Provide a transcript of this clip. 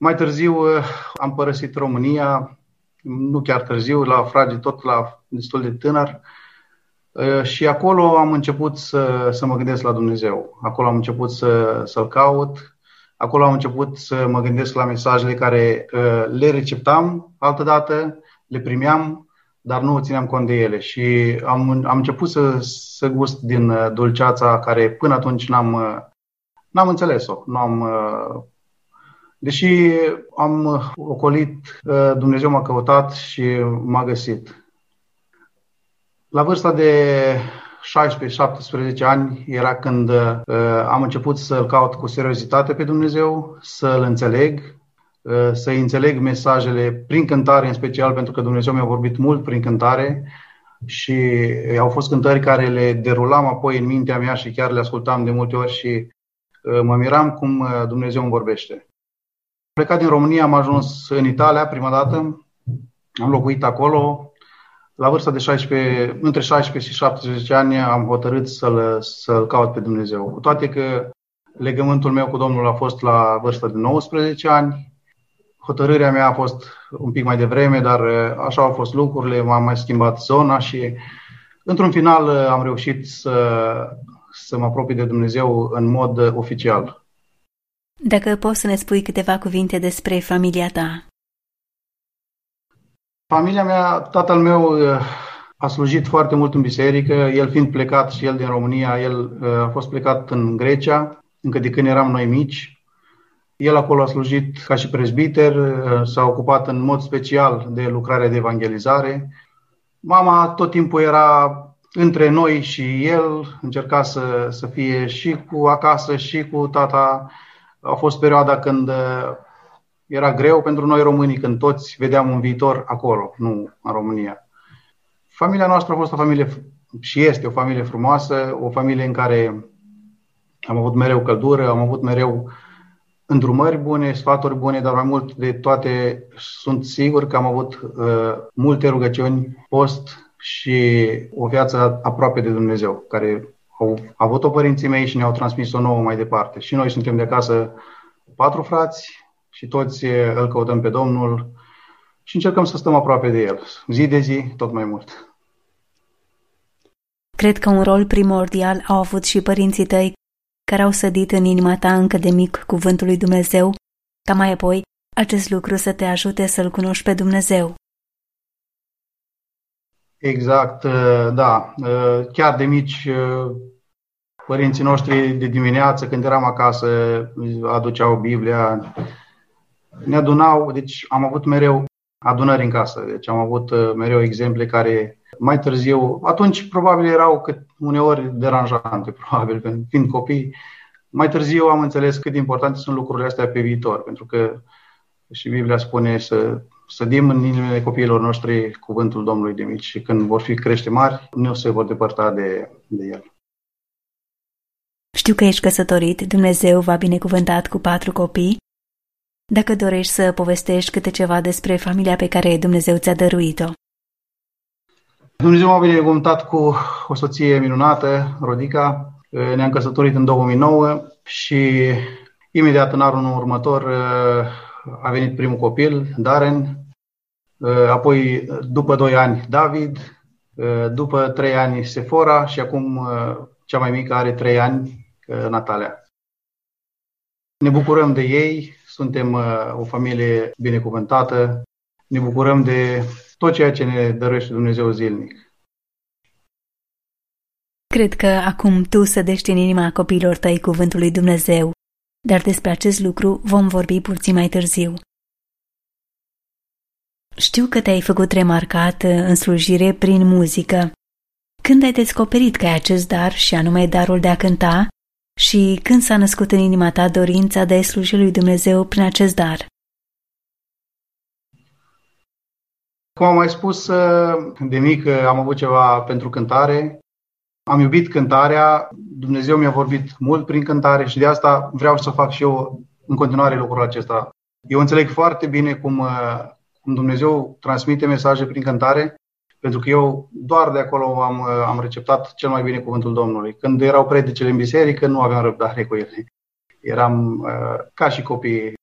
Mai târziu am părăsit România, nu chiar târziu, la Fragi, tot la destul de tânăr. Și acolo am început să mă gândesc la Dumnezeu. Acolo am început să-L caut. Acolo am început să mă gândesc la mesajele care le receptam altădată, le primeam, dar nu țineam cont de ele. Și am început să gust din dulceața care până atunci n-am înțeles-o. Deși am ocolit, Dumnezeu m-a căutat și m-a găsit. La vârsta de 16-17 ani era când am început să-L caut cu seriozitate pe Dumnezeu, să-L înțeleg, să înțeleg mesajele prin cântare în special, pentru că Dumnezeu mi-a vorbit mult prin cântare și au fost cântări care le derulam apoi în mintea mea și chiar le ascultam de multe ori și mă miram cum Dumnezeu îmi vorbește. Am plecat din România, am ajuns în Italia prima dată, am locuit acolo. La vârsta de între 16 și 17 ani am hotărât să-L caut pe Dumnezeu. Cu toate că legământul meu cu Domnul a fost la vârsta de 19 ani, hotărârea mea a fost un pic mai devreme, dar așa au fost lucrurile, m-am mai schimbat zona și într-un final am reușit să mă apropii de Dumnezeu în mod oficial. Dacă poți să ne spui câteva cuvinte despre familia ta. Familia mea, tatăl meu a slujit foarte mult în biserică, el fiind plecat și el din România, el a fost plecat în Grecia, încă de când eram noi mici. El acolo a slujit ca și prezbiter, s-a ocupat în mod special de lucrarea de evangelizare. Mama tot timpul era între noi și el, încerca să fie și cu acasă și cu tata. A fost perioada când era greu pentru noi românii, când toți vedeam un viitor acolo, nu în România. Familia noastră a fost o familie și este o familie frumoasă, o familie în care am avut mereu căldură, am avut mereu îndrumări bune, sfaturi bune, dar mai mult de toate sunt sigur că am avut multe rugăciuni, post și o viață aproape de Dumnezeu, care au avut-o părinții mei și ne-au transmis-o nouă mai departe. Și noi suntem de acasă 4 frați și toți îl căutăm pe Domnul și încercăm să stăm aproape de El, zi de zi, tot mai mult. Cred că un rol primordial au avut și părinții tăi care au sădit în inima ta încă de mic cuvântul lui Dumnezeu, ca mai apoi acest lucru să te ajute să-L cunoști pe Dumnezeu. Exact, da. Chiar de mici, părinții noștri de dimineață, când eram acasă, aduceau Biblia, ne adunau, deci am avut mereu adunări în casă, deci am avut mereu exemple care mai târziu, atunci probabil erau uneori deranjante, probabil, fiind copii. Mai târziu am înțeles cât de importante sunt lucrurile astea pe viitor, pentru că și Biblia spune să sădim în inimile copiilor noștri cuvântul Domnului de mici și când vor fi crește mari, nu se vor depărta de el. Știu că ești căsătorit, Dumnezeu v-a binecuvântat cu 4 copii. Dacă dorești să povestești câte ceva despre familia pe care Dumnezeu ți-a dăruit-o. Dumnezeu m-a binecuvântat cu o soție minunată, Rodica. Ne-am căsătorit în 2009 și imediat în anul următor a venit primul copil, Darren, apoi după 2 ani David, după 3 ani Sephora și acum cea mai mică are 3 ani, Natalia. Ne bucurăm de ei, suntem o familie binecuvântată, ne bucurăm de tot ceea ce ne dăruiește Dumnezeu zilnic. Cred că acum tu sădești în inima copiilor tăi cuvântul lui Dumnezeu, dar despre acest lucru vom vorbi puțin mai târziu. Știu că te-ai făcut remarcat în slujire prin muzică. Când ai descoperit că ai acest dar, și anume darul de a cânta, și când s-a născut în inima ta dorința de a sluji lui Dumnezeu prin acest dar? Cum am mai spus, de mic am avut ceva pentru cântare. Am iubit cântarea, Dumnezeu mi-a vorbit mult prin cântare și de asta vreau să fac și eu în continuare lucrul acesta. Eu înțeleg foarte bine cum Dumnezeu transmite mesaje prin cântare, pentru că eu doar de acolo am receptat cel mai bine cuvântul Domnului. Când erau predicile în biserică, nu aveam răbdare cu ele. Eram ca și copiii.